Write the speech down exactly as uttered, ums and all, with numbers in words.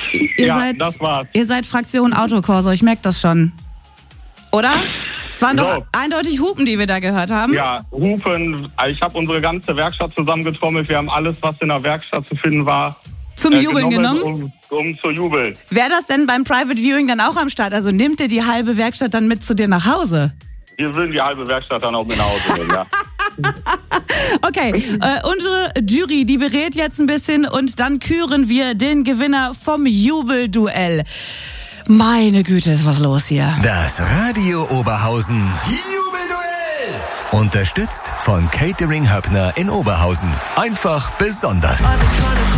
Ihr ja, seid, das war's. Ihr seid Fraktion Autokorso, ich merke das schon. Oder? Es waren So. doch eindeutig Hupen, die wir da gehört haben. Ja, Hupen. Ich habe unsere ganze Werkstatt zusammengetrommelt. Wir haben alles, was in der Werkstatt zu finden war, Zum äh, Jubeln genommen? Um, um zu jubeln. Wäre das denn beim Private Viewing dann auch am Start? Also nimmt ihr die halbe Werkstatt dann mit zu dir nach Hause? Wir würden die halbe Werkstatt dann auch mit nach Hause nehmen, ja. Okay, äh, unsere Jury, die berät jetzt ein bisschen und dann küren wir den Gewinner vom Jubelduell. Meine Güte, ist was los hier. Das Radio Oberhausen Jubelduell. Unterstützt von Catering Höppner in Oberhausen. Einfach besonders.